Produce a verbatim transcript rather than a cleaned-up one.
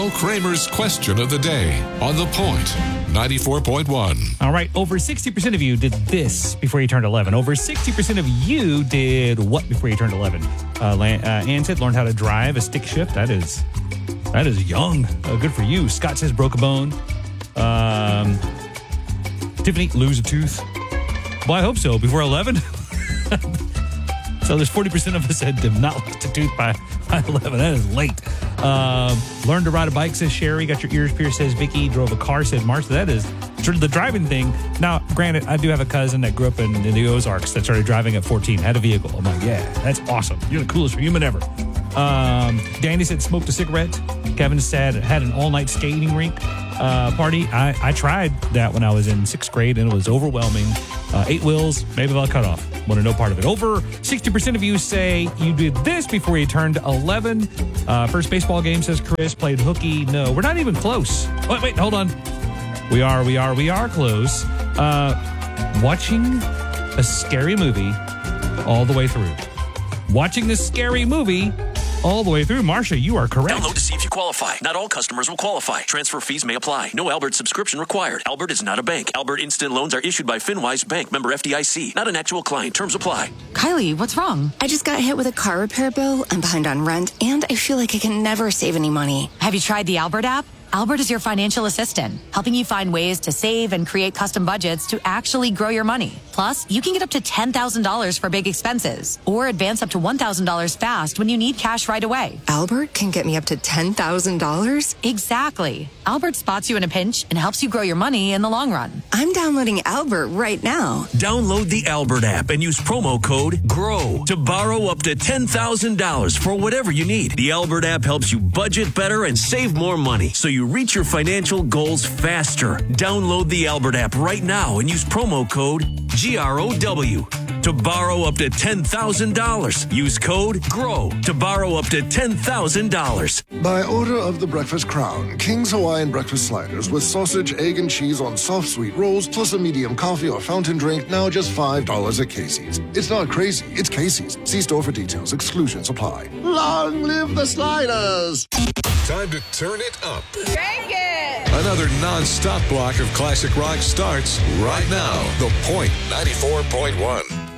Now, Kramer's question of the day on The Point, ninety-four point one. All right, over sixty percent of you did this before you turned eleven. Over sixty percent of you did what before you turned eleven? Uh, Lan- uh, Ann said learned how to drive a stick shift. That is that is young. Uh, good for you. Scott says broke a bone. Um, Tiffany, lose a tooth. Well, I hope so. Before eleven? So there's forty percent of us that did not lost a tooth by, by eleven. That is late. Um, learned to ride a bike, says Sherry. Got your ears pierced, says Vicky. Drove a car, said Marcia. That is sort of the driving thing. Now, granted, I do have a cousin that grew up in, in the Ozarks that started driving at fourteen, had a vehicle. I'm like, yeah, that's awesome. You're the coolest human ever. Um, Danny said smoked a cigarette. Kevin said had an all-night skating rink uh, party. I, I tried that when I was in sixth grade, and it was overwhelming. Uh, eight wheels, maybe they'll cut off. Want to know part of it. Over sixty percent of you say you did this before you turned eleven. Uh, first baseball game, says Chris. Played hooky. No, we're not even close. Wait, wait, hold on. We are, we are, we are close. Uh, watching a scary movie all the way through. Watching this scary movie all the way through. Marcia, you are correct. Download to see if you qualify. Not all customers will qualify. Transfer fees may apply. No Albert subscription required. Albert is not a bank. Albert Instant Loans are issued by FinWise Bank, member F D I C. Not an actual client. Terms apply. Kylie, what's wrong? I just got hit with a car repair bill. I'm behind on rent, and I feel like I can never save any money. Have you tried the Albert app? Albert is your financial assistant, helping you find ways to save and create custom budgets to actually grow your money. Plus, you can get up to ten thousand dollars for big expenses or advance up to one thousand dollars fast when you need cash right away. Albert can get me up to ten thousand dollars? Exactly. Albert spots you in a pinch and helps you grow your money in the long run. I'm downloading Albert right now. Download the Albert app and use promo code GROW to borrow up to ten thousand dollars for whatever you need. The Albert app helps you budget better and save more money so you reach your financial goals faster. Download the Albert app right now and use promo code G R O W to borrow up to ten thousand dollars. Use code GROW to borrow up to ten thousand dollars. By order of the Breakfast Crown, King's Hawaiian Breakfast Sliders with sausage, egg, and cheese on soft sweet rolls, plus a medium coffee or fountain drink, now just five dollars at Casey's. It's not crazy, it's Casey's. See store for details. Exclusions apply. Long live the Sliders! Time to turn it up. Crank it! Another non-stop block of classic rock starts right now. The Point, ninety-four point one.